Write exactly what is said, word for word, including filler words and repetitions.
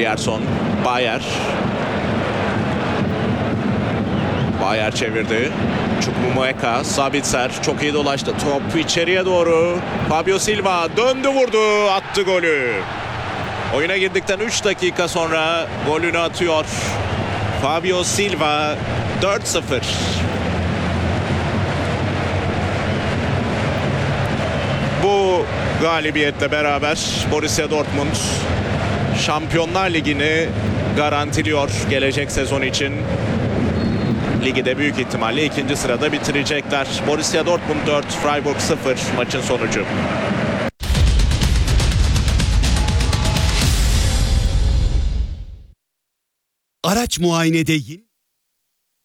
Rierson, Bayer. Bayer çevirdi. Chukwuemeka, Sabitzer çok iyi dolaştı. Top içeriye doğru. Fabio Silva döndü, vurdu, attı golü. Oyuna girdikten üç dakika sonra golünü atıyor. Fabio Silva, dört sıfır. Bu galibiyetle beraber Borussia Dortmund Şampiyonlar Ligi'ni garantiliyor gelecek sezon için. Ligi de büyük ihtimalle ikinci sırada bitirecekler. Borussia Dortmund dört, Freiburg sıfır maçın sonucu. Araç muayenede